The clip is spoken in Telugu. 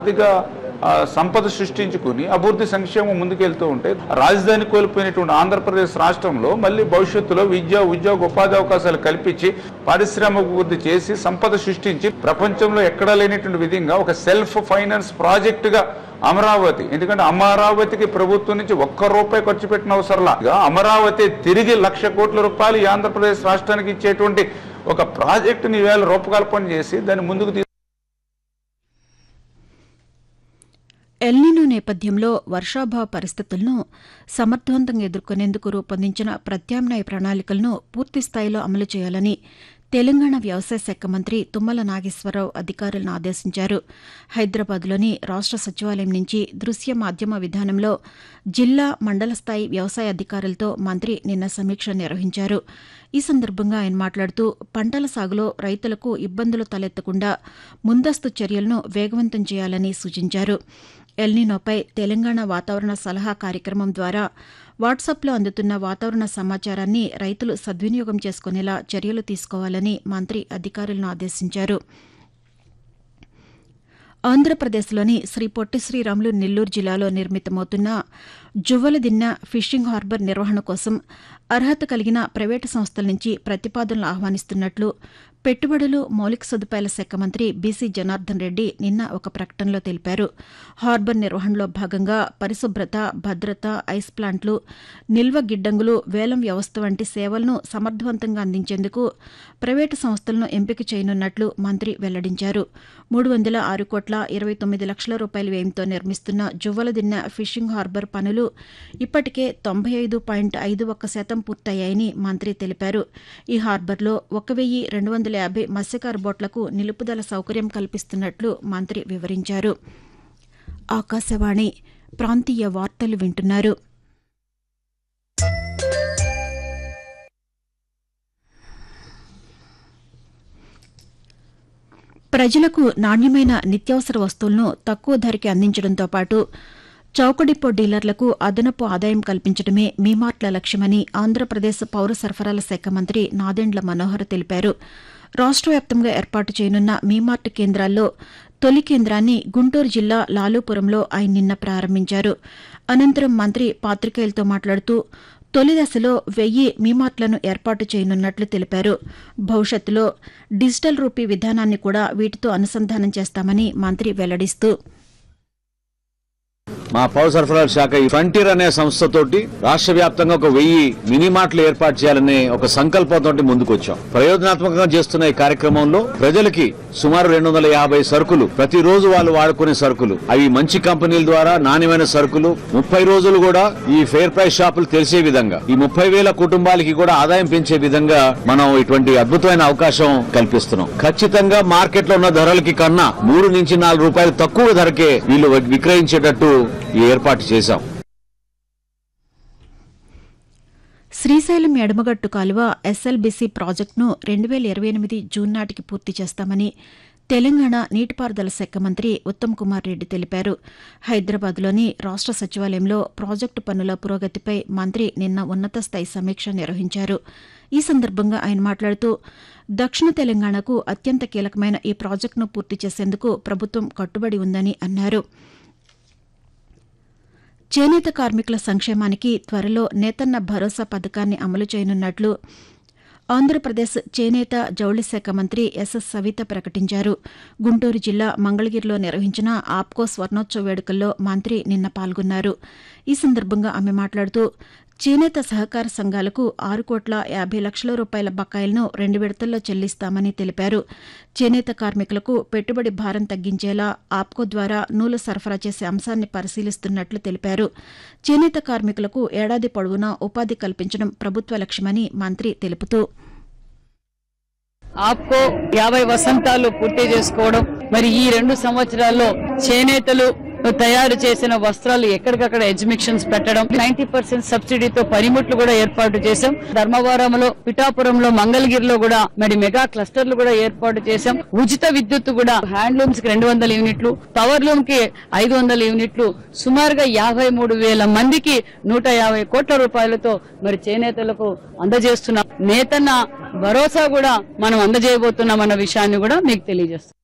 సంపద సృష్టించుకుని అభివృద్ధి సంక్షేమం ముందుకెళ్తూ ఉంటే రాజధాని కోల్పోయినటువంటి ఆంధ్రప్రదేశ్ రాష్ట్రంలో మళ్ళీ భవిష్యత్తులో విద్య ఉద్యోగ ఉపాధి అవకాశాలు కల్పించి పారిశ్రామిక అభివృద్ధి చేసి సంపద సృష్టించి ప్రపంచంలో ఎక్కడా లేనటువంటి విధంగా ఒక సెల్ఫ్ ఫైనాన్స్ ప్రాజెక్టుగా అమరావతి, ఎందుకంటే అమరావతికి ప్రభుత్వం నుంచి ₹1 ఖర్చు పెట్టిన అవసరంలా అమరావతి తిరిగి ₹1,00,000 కోట్ల ఈ ఆంధ్రప్రదేశ్ రాష్ట్రానికి ఇచ్చేటువంటి ఒక ప్రాజెక్టుని ఈవేళ రూపకల్పన చేసి దాన్ని ముందుకు ఎల్నినో నేపథ్యంలో వర్షాభావ పరిస్థితులను సమర్థవంతంగా ఎదుర్కొనేందుకు రూపొందించిన ప్రత్యామ్నాయ ప్రణాళికలను పూర్తిస్థాయిలో అమలు చేయాలని తెలంగాణ వ్యవసాయ శాఖ మంత్రి తుమ్మల నాగేశ్వరరావు అధికారులను ఆదేశించారు. హైదరాబాద్లోని రాష్ట్ర సచివాలయం నుంచి దృశ్య మాధ్యమ విధానంలో జిల్లా మండల స్థాయి వ్యవసాయ అధికారులతో మంత్రి నిన్న సమీక్ష నిర్వహించారు. ఈ సందర్భంగా ఆయన మాట్లాడుతూ పంటల సాగులో రైతులకు ఇబ్బందులు తలెత్తకుండా ముందస్తు చర్యలను వేగవంతం చేయాలని సూచించారు. ఎల్నినోపై తెలంగాణ వాతావరణ సలహా కార్యక్రమం ద్వారా వాట్సాప్లో అందుతున్న వాతావరణ సమాచారాన్ని రైతులు సద్వినియోగం చేసుకునేలా చర్యలు తీసుకోవాలని మంత్రి అధికారులను ఆదేశించారు. ఆంధ్రప్రదేశ్లోని శ్రీ పొట్టి శ్రీరాములు నెల్లూరు జిల్లాలో నిర్మితమవుతున్న జువ్వలదిన్నె ఫిషింగ్ హార్బర్ నిర్వహణ కోసం అర్హత కలిగిన ప్రైవేటు సంస్థల నుంచి ప్రతిపాదనలు ఆహ్వానిస్తున్నట్లు పెట్టుబడులు మౌలిక సదుపాయాల శాఖ మంత్రి బీసీ జనార్దన్ రెడ్డి నిన్న ఒక ప్రకటనలో తెలిపారు. హార్బర్ నిర్వహణలో భాగంగా పరిశుభ్రత, భద్రత, ఐస్ ప్లాంట్లు, నిల్వ గిడ్డంగులు, వేలం వ్యవస్థ వంటి సేవలను సమర్థవంతంగా అందించేందుకు ప్రైవేటు సంస్థలను ఎంపిక చేయనున్నట్లు మంత్రి వెల్లడించారు. ₹306.29 లక్షల వ్యయంతో నిర్మిస్తున్న జువ్వలదిన్నె ఫిషింగ్ హార్బర్ పనులు ఇప్పటికే 95.51% పూర్తయ్యాయని మంత్రి తెలిపారు. ఈ హార్బర్లో 1,250 మత్స్యకార బోట్లకు నిలుపుదల సౌకర్యం కల్పిస్తున్నట్లు మంత్రి వివరించారు. ఆకాశవాణి ప్రాంతీయ వార్తలు వింటున్నారు. ప్రజలకు నాణ్యమైన నిత్యావసర వస్తువులను తక్కువ ధరకి అందించడంతో పాటు చౌక డిపో డీలర్లకు అదనపు ఆదాయం కల్పించడమే మీమార్ట్ల లక్ష్యమని ఆంధ్రప్రదేశ్ పౌర సరఫరాల శాఖ మంత్రి నాదెండ్ల మనోహర్ తెలిపారు. రాష్ట్ర వ్యాప్తంగా ఏర్పాటు చేయనున్న మీమార్ట్ కేంద్రాల్లో తొలి కేంద్రాన్ని గుంటూరు జిల్లా లాలూపురంలో ఆయన నిన్న ప్రారంభించారు. అనంతరం మంత్రి పాతికేయులతో మాట్లాడుతూ తొలి దశలో 1000 మీమార్ట్లను ఏర్పాటు చేయనున్నట్లు తెలిపారు. భవిష్యత్తులో డిజిటల్ రూపీ విధానాన్ని కూడా వీటితో అనుసంధానం చేస్తామని మంత్రి వెల్లడిస్తూ మా పౌర సరఫరాల శాఖ ఈ ఫ్రంటియర్ అనే సంస్థతోటి రాష్ట్ర వ్యాప్తంగా 1000 మినీ మార్ట్లు ఏర్పాటు చేయాలనే ఒక సంకల్పంతో ముందుకొచ్చాం. ప్రయోజనాత్మకంగా చేస్తున్న ఈ కార్యక్రమంలో ప్రజలకి సుమారు 250 సరుకులు, ప్రతిరోజు వాళ్ళు వాడుకునే సరుకులు, అవి మంచి కంపెనీల ద్వారా నాణ్యమైన సరుకులు 30 రోజులు కూడా ఈ ఫెయిర్ ప్రైస్ షాపులు తెలిసే విధంగా, ఈ 30,000 కుటుంబాలకి కూడా ఆదాయం పెంచే విధంగా మనం ఇటువంటి అద్భుతమైన అవకాశం కల్పిస్తున్నాం. ఖచ్చితంగా మార్కెట్ లో ఉన్న ధరలకి కన్నా 3 నుంచి 4 రూపాయలు తక్కువ ధరకే వీళ్ళు విక్రయించేటట్టు ఈ ఏర్పాటు చేశాం. శ్రీశైలం ఎడమగట్టు కాలువ ఎస్ఎల్బీసీ ప్రాజెక్టును 2028 జూన్ నాటికి పూర్తి చేస్తామని తెలంగాణ నీటిపారుదల శాఖ మంత్రి ఉత్తమ్ కుమార్ రెడ్డి తెలిపారు. హైదరాబాద్లోని రాష్ట్ర సచివాలయంలో ప్రాజెక్టు పనుల పురోగతిపై మంత్రి నిన్న ఉన్నత స్థాయి సమీక్ష నిర్వహించారు. ఈ సందర్భంగా ఆయన మాట్లాడుతూ దక్షిణ తెలంగాణకు అత్యంత కీలకమైన ఈ ప్రాజెక్టును పూర్తి చేసేందుకు ప్రభుత్వం కట్టుబడి ఉందని అన్నారు. చేనేత కార్మికుల సంక్షేమానికి త్వరలో నేతన్న భరోసా పథకాన్ని అమలు చేయనున్నట్లు ఆంధ్రప్రదేశ్ చేనేత జౌళి శాఖ మంత్రి ఎస్ఎస్ సవిత ప్రకటించారు. గుంటూరు జిల్లా మంగళగిరిలో నిర్వహించిన ఆప్కో స్వర్ణోత్సవ వేడుకల్లో మంత్రి నిన్న పాల్గొన్నారు. ఈ సందర్భంగా ఆమె మాట్లాడుతూ చేనేత సహకార సంఘాలకు ₹6.50 లక్షల బకాయిలను 2 విడతల్లో చెల్లిస్తామని తెలిపారు. చేనేత కార్మికులకు పెట్టుబడి భారం తగ్గించేలా ఆప్కో ద్వారా నూలు సరఫరా చేసే అంశాన్ని పరిశీలిస్తున్నట్లు తెలిపారు. చేనేత కార్మికులకు ఏడాది పొడవునా ఉపాధి కల్పించడం ప్రభుత్వ లక్ష్యమని మంత్రి తెలుపుతూ ఆప్కో 50 వసంతాలు పూర్తి చేసుకోవడం, మరి ఈ 2 సంవత్సరాల్లో చేనేతలు తయారు చేసిన వస్త్రాలు ఎక్కడికక్కడ ఎగ్జిబిషన్స్ పెట్టడం, 90% సబ్సిడీతో పనిముట్లు కూడా ఏర్పాటు చేశాం. ధర్మవరంలో, పిఠాపురంలో, మంగళగిరిలో కూడా మరి మెగా క్లస్టర్లు కూడా ఏర్పాటు చేశాం. ఉచిత విద్యుత్ కూడా హ్యాండ్లూమ్స్ కి 200 యూనిట్లు, పవర్ లూమ్ కి 500 యూనిట్లు, సుమారుగా 53,000 మందికి ₹150 కోట్ల మరి చేనేతలకు అందజేస్తున్నాం. నేతన్న భరోసా కూడా మనం అందజేయబోతున్నామన్న విషయాన్ని కూడా మీకు తెలియజేస్తాం.